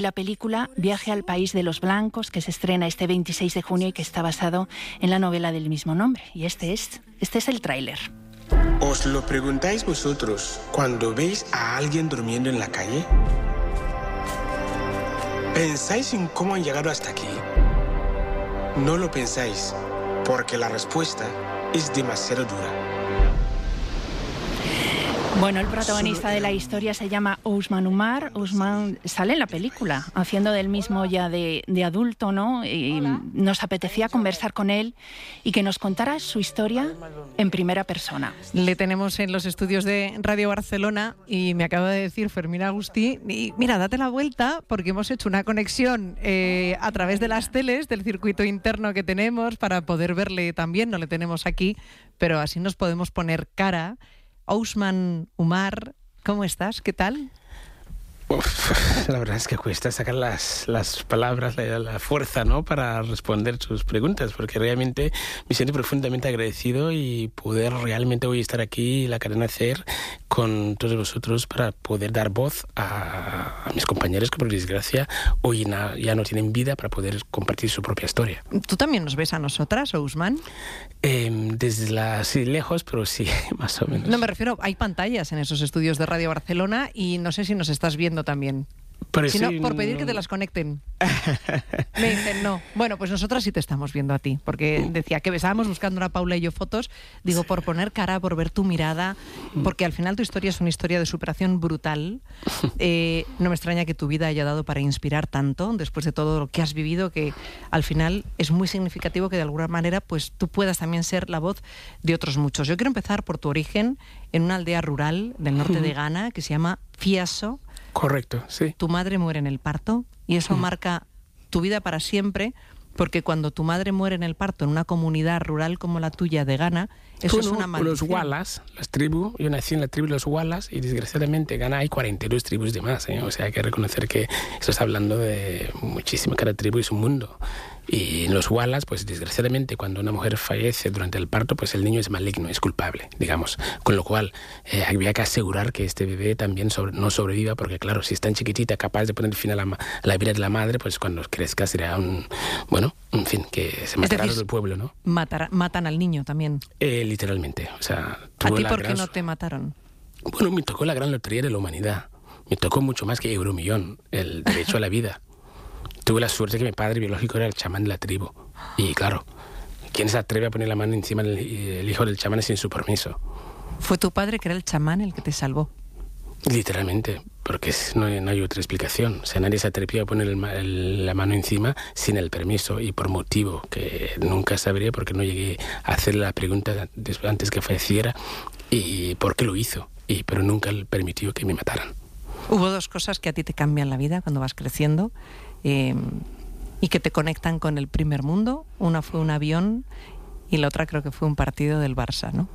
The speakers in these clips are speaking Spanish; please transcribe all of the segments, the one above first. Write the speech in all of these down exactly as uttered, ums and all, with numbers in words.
La película Viaje al País de los Blancos, que se estrena este veintiséis de junio y que está basado en la novela del mismo nombre. Y este es, este es el tráiler. ¿Os lo preguntáis vosotros cuando veis a alguien durmiendo en la calle? ¿Pensáis en cómo han llegado hasta aquí? No lo pensáis, porque la respuesta es demasiado dura. Bueno, el protagonista de la historia se llama Ousmane Oumar. Ousmane sale en la película, haciendo del mismo ya de, de adulto, ¿no? Y nos apetecía conversar con él y que nos contara su historia en primera persona. Le tenemos en los estudios de Radio Barcelona y me acaba de decir Fermín Agustí, y mira, date la vuelta porque hemos hecho una conexión eh, a través de las teles, del circuito interno que tenemos, para poder verle también. No le tenemos aquí, pero así nos podemos poner cara. Ousmane Oumar, ¿cómo estás? ¿Qué tal? Uf, la verdad es que cuesta sacar las, las palabras, la, la fuerza, ¿no?, para responder sus preguntas, porque realmente me siento profundamente agradecido y poder realmente hoy estar aquí, la cadena SER, con todos vosotros para poder dar voz a, a mis compañeros que por desgracia hoy na, ya no tienen vida para poder compartir su propia historia. ¿Tú también nos ves a nosotras, Ousmane? Eh, desde la, sí, lejos, pero sí, más o menos. No, me refiero, hay pantallas en esos estudios de Radio Barcelona y no sé si nos estás viendo también. Pero si sí, no, por pedir no... que te las conecten. Me dicen no. Bueno, pues nosotras sí te estamos viendo a ti, porque decía que estábamos buscando una Paula y yo fotos, digo, por poner cara, por ver tu mirada, porque al final tu historia es una historia de superación brutal. Eh, no me extraña que tu vida haya dado para inspirar tanto, después de todo lo que has vivido, que al final es muy significativo que de alguna manera pues tú puedas también ser la voz de otros muchos. Yo quiero empezar por tu origen en una aldea rural del norte de Ghana que se llama Fiasso. Correcto, sí. Tu madre muere en el parto y eso mm. marca tu vida para siempre, porque cuando tu madre muere en el parto en una comunidad rural como la tuya de Ghana, eso bueno, es una maldición. Los Walas, las tribus, yo nací en la tribu de los Walas y desgraciadamente en Ghana hay cuarenta y dos tribus de más, ¿eh? O sea, hay que reconocer que esto está hablando de muchísima, cada tribu es un mundo. Y en los Walas, pues desgraciadamente cuando una mujer fallece durante el parto, pues el niño es maligno, es culpable, digamos. Con lo cual eh, había que asegurar que este bebé también sobre, no sobreviva, porque claro, si es tan chiquitita, capaz de poner fin a la, a la vida de la madre, pues cuando crezca será un, bueno, en fin, que se matará todo el pueblo, ¿no? Matar, matan al niño también. Eh, literalmente, o sea... ¿A ti por qué gran... no te mataron? Bueno, me tocó la gran lotería de la humanidad. Me tocó mucho más que Euromillón, el derecho a la vida. Tuve la suerte que mi padre biológico era el chamán de la tribu. Y claro, ¿quién se atreve a poner la mano encima del hijo del chamán sin su permiso? ¿Fue tu padre que era el chamán el que te salvó? Literalmente, porque no hay, no hay otra explicación. O sea, nadie se atrevió a poner el, el, la mano encima sin el permiso y por motivo que nunca sabría, porque no llegué a hacerle la pregunta antes que falleciera y por qué lo hizo. Y, pero nunca permitió que me mataran. Hubo dos cosas que a ti te cambian la vida cuando vas creciendo. Eh, y que te conectan con el primer mundo. Una fue un avión y la otra creo que fue un partido del Barça, ¿no?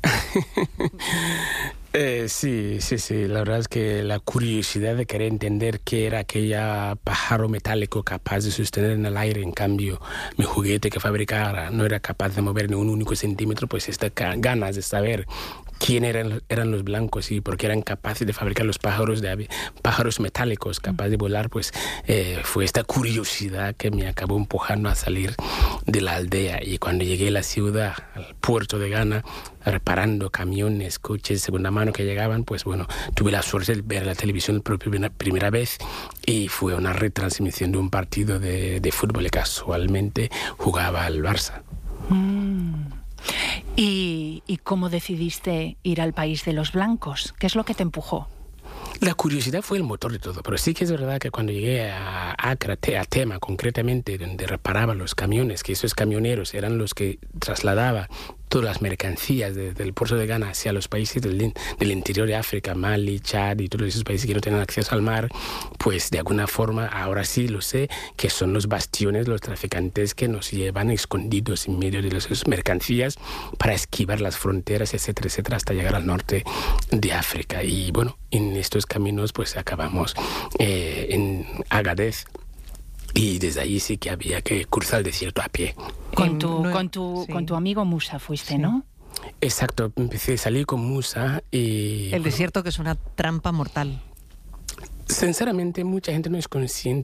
eh, sí, sí, sí. La verdad es que la curiosidad de querer entender qué era aquella pájaro metálico capaz de sostener en el aire, en cambio mi juguete que fabricara no era capaz de mover ni un único centímetro, pues estas ganas de saber quién eran, eran los blancos y por qué eran capaces de fabricar los pájaros de pájaros metálicos capaces de volar, pues eh, fue esta curiosidad que me acabó empujando a salir de la aldea. Y cuando llegué a la ciudad, al puerto de Ghana, reparando camiones, coches de segunda mano que llegaban, pues bueno, tuve la suerte de ver la televisión por primera, primera vez y fue una retransmisión de un partido de, de fútbol y casualmente jugaba al Barça. Mm. ¿Y, ¿Y cómo decidiste ir al país de los blancos? ¿Qué es lo que te empujó? La curiosidad fue el motor de todo, pero sí que es verdad que cuando llegué a Accra, a Tema concretamente, donde reparaban los camiones, que esos camioneros eran los que trasladaban todas las mercancías de, del puerto de Ghana hacia los países del, del interior de África, Mali, Chad y todos esos países que no tienen acceso al mar, pues de alguna forma, ahora sí lo sé, que son los bastiones, los traficantes que nos llevan escondidos en medio de las mercancías para esquivar las fronteras, etcétera, etcétera, hasta llegar al norte de África. Y bueno, en estos caminos pues acabamos eh, en Agadez. Y desde ahí sí que había que cruzar el desierto a pie. Con tu, no, con tu, sí. con tu amigo Musa fuiste, sí. ¿no? Exacto, empecé a salir con Musa y... El desierto que es una trampa mortal. Sinceramente, mucha gente no es consciente